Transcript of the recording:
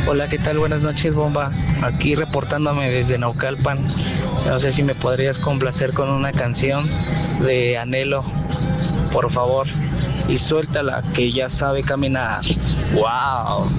Hola, ¿qué tal? Buenas noches, bomba. Aquí reportándome desde Naucalpan. No sé si me podrías complacer con una canción de Anhelo, por favor. Y suéltala, que ya sabe caminar. ¡Wow!